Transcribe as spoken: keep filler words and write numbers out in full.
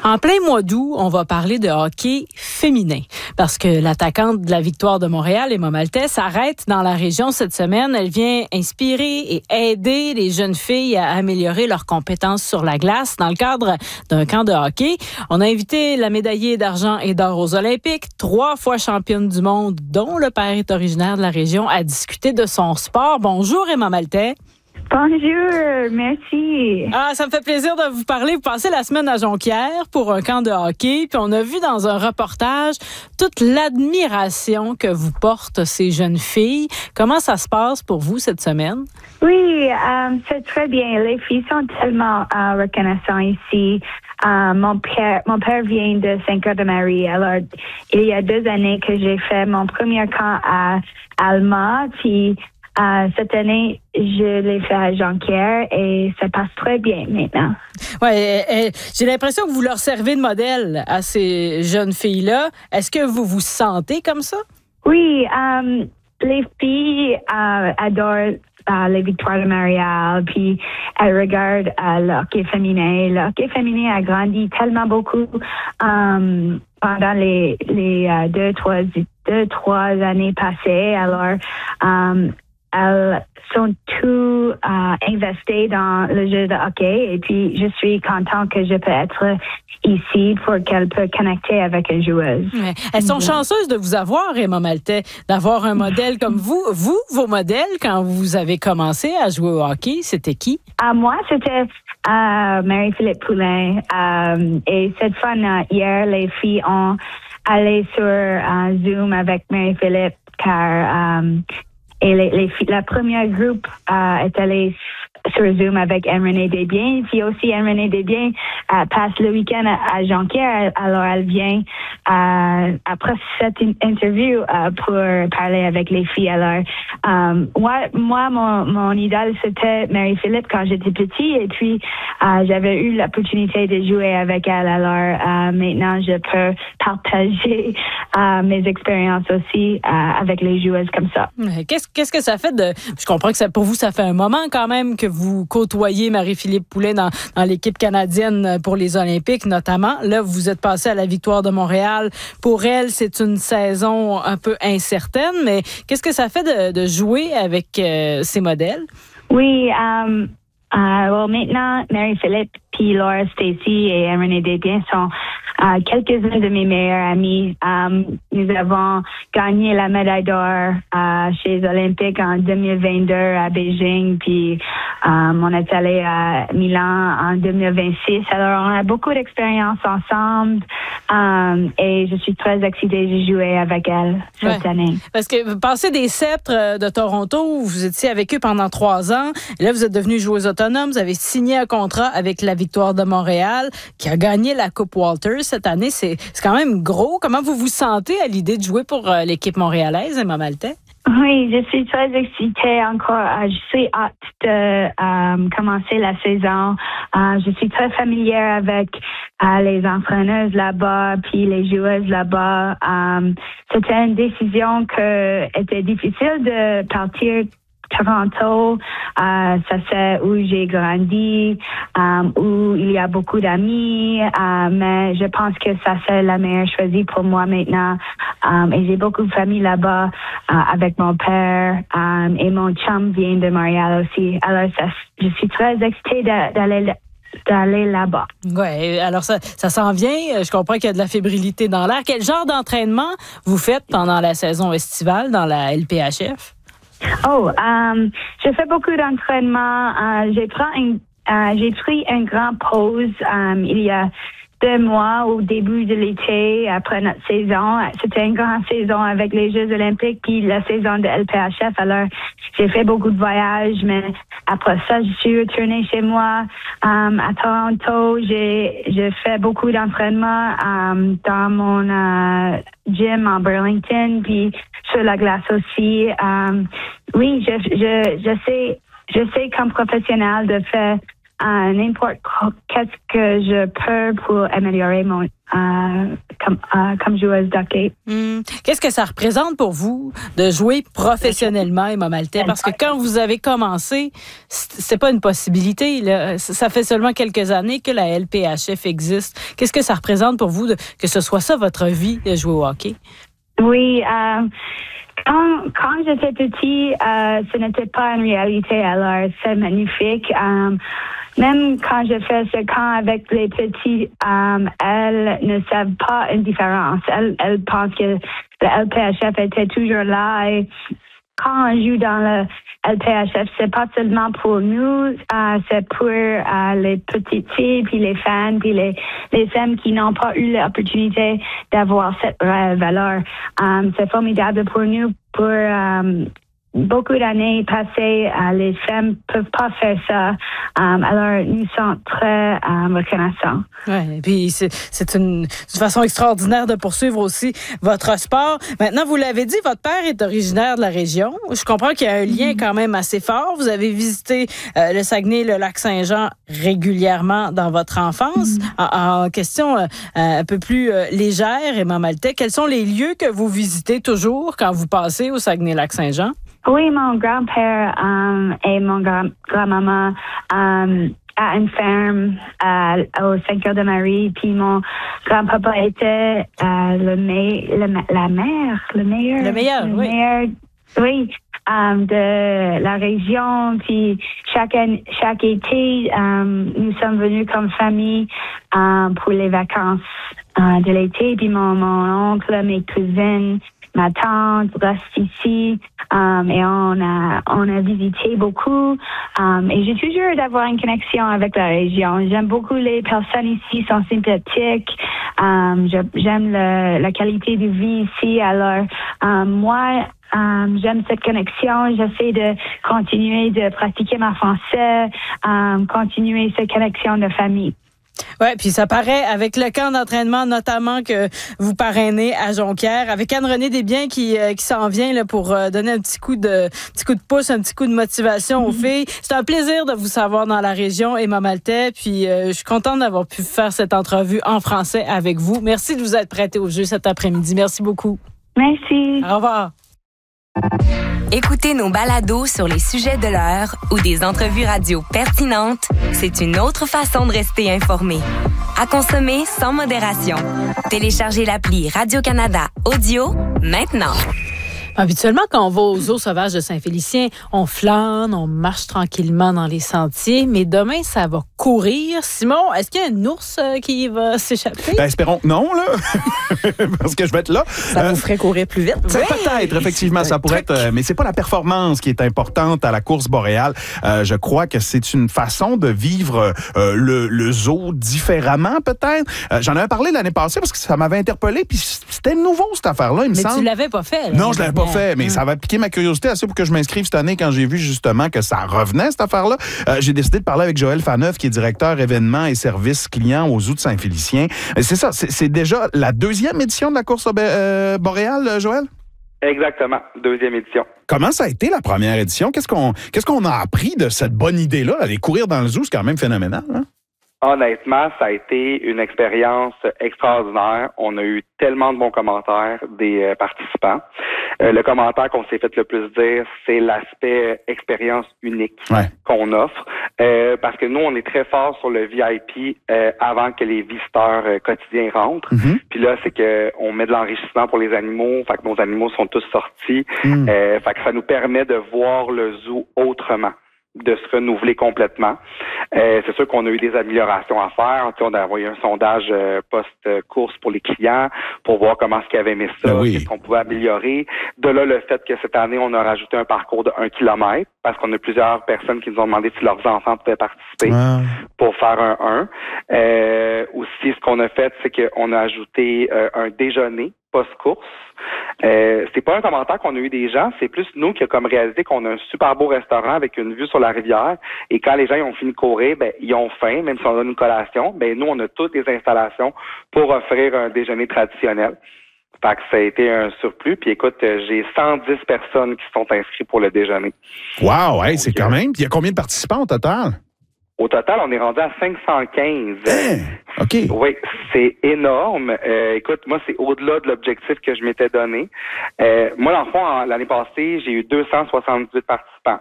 En plein mois d'août, on va parler de hockey féminin parce que l'attaquante de la Victoire de Montréal, Emma Maltais, s'arrête dans la région cette semaine. Elle vient inspirer et aider les jeunes filles à améliorer leurs compétences sur la glace dans le cadre d'un camp de hockey. On a invité la médaillée d'argent et d'or aux Olympiques, trois fois championne du monde, dont le père est originaire de la région, à discuter de son sport. Bonjour Emma Maltais. Bonjour, merci. Ah, ça me fait plaisir de vous parler. Vous passez la semaine à Jonquière pour un camp de hockey, puis on a vu dans un reportage toute l'admiration que vous portent ces jeunes filles. Comment ça se passe pour vous cette semaine? Oui, euh, c'est très bien. Les filles sont tellement euh, reconnaissantes ici. Euh, mon père, mon père vient de Saint-Cœur-de-Marie. Alors, il y a deux années que j'ai fait mon premier camp à Alma, puis Euh, cette année, je l'ai fait à Jonquière et ça passe très bien maintenant. Ouais, j'ai l'impression que vous leur servez de modèle à ces jeunes filles-là. Est-ce que vous vous sentez comme ça? Oui, um, les filles uh, adorent uh, les Victoires de Montréal, puis elles regardent uh, le hockey féminin. Le hockey féminin a grandi tellement beaucoup um, pendant les, les uh, deux, trois, deux, trois années passées. Alors, um, elles sont tout euh, investies dans le jeu de hockey et puis je suis contente que je peux être ici pour qu'elles puissent connecter avec les joueuses. Ouais. Elles sont chanceuses de vous avoir, Emma Maltais, d'avoir un modèle comme vous. Vous, vos modèles, quand vous avez commencé à jouer au hockey, c'était qui? À moi, c'était euh, Marie-Philippe Poulin. Euh, et cette fois, euh, hier, les filles ont allé sur euh, Zoom avec Marie-Philippe car euh, Et les, les, la première groupe euh, est allée sur Zoom avec Anne-Renée Desbiens. Puis aussi, Anne-Renée Desbiens euh, passe le week-end à, à Jonquière. Alors, elle vient euh, après cette interview euh, pour parler avec les filles. Alors, euh, moi, moi mon, mon idole, c'était Marie-Philippe quand j'étais petite. Et puis, euh, j'avais eu l'opportunité de jouer avec elle. Alors, euh, maintenant, je peux partager euh, mes expériences aussi euh, avec les joueuses comme ça. Qu'est-ce, qu'est-ce que ça fait de... Je comprends que ça, pour vous, ça fait un moment quand même que vous côtoyez Marie-Philippe Poulin dans, dans l'équipe canadienne pour les Olympiques, notamment. Là, vous êtes passé à la Victoire de Montréal. Pour elle, c'est une saison un peu incertaine, mais qu'est-ce que ça fait de, de jouer avec euh, ces modèles? Oui, um, uh, well, maintenant, Marie-Philippe, puis Laura Stacey et Anne-Renée Desbiens sont uh, quelques-uns de mes meilleurs amis. Um, nous avons gagné la médaille d'or uh, chez les Olympiques en deux mille vingt-deux à Beijing, puis um, on est allé à Milan en deux mille vingt-six. Alors, on a beaucoup d'expérience ensemble um, et je suis très excitée de jouer avec elle cette ouais. année. Parce que vous passez des sceptres de Toronto, vous étiez avec eux pendant trois ans, et là, vous êtes devenue joueuse autonome, vous avez signé un contrat avec la Victoire de Montréal, qui a gagné la Coupe Walters cette année. C'est, c'est quand même gros. Comment vous vous sentez à l'idée de jouer pour euh, l'équipe montréalaise, Emma Maltais? Oui, je suis très excitée encore. Euh, je suis hâte de euh, commencer la saison. Euh, je suis très familière avec euh, les entraîneuses là-bas, puis les joueuses là-bas. Euh, c'était une décision que était difficile de partir Toronto, euh, ça c'est où j'ai grandi, euh, où il y a beaucoup d'amis, euh, mais je pense que ça c'est la meilleure choisie pour moi maintenant. Um, et j'ai beaucoup de famille là-bas uh, avec mon père um, et mon chum vient de Montréal aussi. Alors, ça, je suis très excitée d'aller d'aller là-bas. Oui, alors ça, ça s'en vient. Je comprends qu'il y a de la fébrilité dans l'air. Quel genre d'entraînement vous faites pendant la saison estivale dans la L P H F? Oh, um, je fais beaucoup d'entraînement. Uh, j'ai pris une, uh, j'ai pris une grande pause um, il y a deux mois au début de l'été, après notre saison. C'était une grande saison avec les Jeux olympiques puis la saison de L P H F. Alors, j'ai fait beaucoup de voyages, mais après ça, je suis retournée chez moi um, à Toronto. J'ai, j'ai fait beaucoup d'entraînements um, dans mon uh, gym en Burlington, puis sur la glace aussi. Um, oui, je, je, je sais, je sais comme professionnel de faire euh, n'importe qu'est-ce que je peux pour améliorer mon euh, comme, euh, comme joueuse d'hockey. Mmh. Qu'est-ce que ça représente pour vous de jouer professionnellement, Emma Maltais? Parce que quand vous avez commencé, c'est pas une possibilité. Là. Ça fait seulement quelques années que la L P H F existe. Qu'est-ce que ça représente pour vous de, que ce soit ça votre vie de jouer au hockey? Oui, euh, quand, quand j'étais petite, euh, ce n'était pas une réalité, alors c'est magnifique. Euh, même quand je fais ce camp avec les petits, euh, elles ne savent pas une différence. Elles, elles pensent que le L P H F était toujours là. Et quand on joue dans le L P H F, c'est pas seulement pour nous, euh, c'est pour euh, les petites filles, puis les fans, puis les, les femmes qui n'ont pas eu l'opportunité d'avoir cette euh, valeur. Um, c'est formidable pour nous, pour um, beaucoup d'années passées, euh, les femmes peuvent pas faire ça. Um, alors, nous sommes très um, reconnaissants. Oui, et puis c'est, c'est une, une façon extraordinaire de poursuivre aussi votre sport. Maintenant, vous l'avez dit, votre père est originaire de la région. Je comprends qu'il y a un lien mm-hmm. quand même assez fort. Vous avez visité euh, le Saguenay, le Lac-Saint-Jean régulièrement dans votre enfance. Mm-hmm. En, en question euh, un peu plus euh, légère, Emma Maltais, quels sont les lieux que vous visitez toujours quand vous passez au Saguenay-Lac-Saint-Jean? Oui, mon grand-père um, et mon grand- grand-maman um, à une ferme euh, au Saint-Cœur-de-Marie. Puis mon grand-papa était euh, le, me- le la mère, le meilleur. Le meilleur, le oui. Meilleur, oui, um, de la région. Puis chaque, an- chaque été, um, nous sommes venus comme famille um, pour les vacances uh, de l'été. Puis mon, mon oncle, mes cousines, ma tante reste ici um, et on a on a visité beaucoup um, et j'ai toujours d'avoir une connexion avec la région. J'aime beaucoup les personnes ici, sont sympathiques. Um, je, j'aime le, la qualité de vie ici. Alors um, moi Um, j'aime cette connexion. J'essaie de continuer de pratiquer ma français, um, continuer cette connexion de famille. Oui, puis ça paraît avec le camp d'entraînement notamment que vous parrainez à Jonquière, avec Anne-Renée Desbiens qui, euh, qui s'en vient là, pour euh, donner un petit coup de petit coup de pouce, un petit coup de motivation aux filles. C'est un plaisir de vous savoir dans la région, Emma Maltais, puis euh, je suis contente d'avoir pu faire cette entrevue en français avec vous. Merci de vous être prêtée au jeu cet après-midi. Merci beaucoup. Merci. Au revoir. Écoutez nos balados sur les sujets de l'heure ou des entrevues radio pertinentes, c'est une autre façon de rester informé. À consommer sans modération. Téléchargez l'appli Radio-Canada Audio maintenant. Habituellement, quand on va aux eaux sauvages de Saint-Félicien, on flâne, on marche tranquillement dans les sentiers, mais demain, ça va courir. Simon, est-ce qu'il y a un ours euh, qui va s'échapper? Ben, espérons que non, là, parce que je vais être là. Ça euh, vous ferait courir plus vite? Oui. Peut-être, effectivement, ça pourrait être, euh, mais c'est pas la performance qui est importante à la course boréale. Euh, je crois que c'est une façon de vivre euh, le, le zoo différemment, peut-être. Euh, j'en avais parlé l'année passée parce que ça m'avait interpellé, puis c'était nouveau, cette affaire-là, il me mais semble. Mais tu l'avais pas fait, là. Non, je l'avais pas fait, mais mmh. ça va piquer ma curiosité assez pour que je m'inscrive cette année quand j'ai vu justement que ça revenait, cette affaire-là. Euh, j'ai décidé de parler avec Joël Faneuf, qui est directeur événements et services clients au Zoo de Saint-Félicien. Et c'est ça, c'est, c'est déjà la deuxième édition de la course euh, boréale, Joël? Exactement, deuxième édition. Comment ça a été la première édition? Qu'est-ce qu'on, qu'est-ce qu'on a appris de cette bonne idée-là? Aller courir dans le zoo, c'est quand même phénoménal, hein? Honnêtement, ça a été une expérience extraordinaire. On a eu tellement de bons commentaires des euh, participants. Euh, le commentaire qu'on s'est fait le plus dire, c'est l'aspect expérience unique ouais. qu'on offre. Euh, parce que nous, on est très fort sur le V I P euh, avant que les visiteurs euh, quotidiens rentrent. Mm-hmm. Puis là, c'est que on met de l'enrichissement pour les animaux. Fait que nos animaux sont tous sortis. Mm. Euh, fait que ça nous permet de voir le zoo autrement, de se renouveler complètement. Euh, c'est sûr qu'on a eu des améliorations à faire. Tu sais, on a envoyé un sondage euh, post-course pour les clients pour voir comment est-ce qu'ils avaient aimé ça, ben oui. qu'est-ce qu'on pouvait améliorer. De là, le fait que cette année, on a rajouté un parcours de un kilomètre parce qu'on a plusieurs personnes qui nous ont demandé si leurs enfants pouvaient participer ah. pour faire un un. Euh, aussi, ce qu'on a fait, c'est qu'on a ajouté euh, un déjeuner post-course. Euh, c'est pas un commentaire qu'on a eu des gens, c'est plus nous qui a comme réalisé qu'on a un super beau restaurant avec une vue sur la rivière et quand les gens ils ont fini de courir, ben ils ont faim, même si on donne une collation, ben nous on a toutes les installations pour offrir un déjeuner traditionnel. Fait que ça a été un surplus. Puis écoute, j'ai cent dix personnes qui sont inscrites pour le déjeuner. Wow, hey, c'est quand même. Il y a combien de participants au total? Au total, on est rendu à cinq cent quinze. Hein? OK. Oui, c'est énorme. Euh, écoute, moi, c'est au-delà de l'objectif que je m'étais donné. Euh, moi, dans le fond, en, l'année passée, j'ai eu deux cent soixante-dix participants.